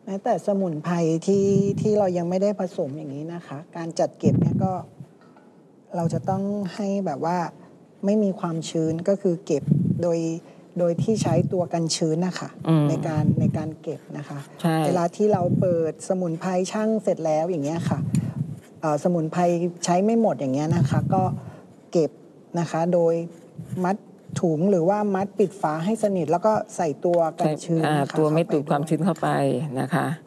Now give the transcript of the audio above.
แม้แต่สมุนไพรที่เรายังไม่ได้ผสมอย่างนี้นะคะ การจัดเก็บเนี่ยก็เราจะต้องให้แบบว่าไม่มีความชื้นก็คือเก็บโดยที่ใช้ตัวกันชื้นนะคะในการเก็บนะคะเวลาที่เราเปิดสมุนไพรชั่งเสร็จแล้วอย่างเงี้ยค่ะสมุนไพรใช้ไม่หมดอย่างเงี้ยนะคะก็เก็บนะคะโดยมัดถุงหรือว่ามัดปิดฝาให้สนิทแล้วก็ใส่ตัวกันชื้นตัวไม่ดูดความชื้นเข้าไปนะคะ